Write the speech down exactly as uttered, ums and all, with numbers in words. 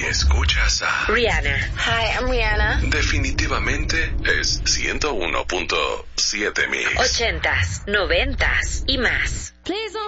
escuchas a Rihanna. Hi, I'm Rihanna. Definitivamente es ciento uno punto siete Mix. Ochentas, noventas y más.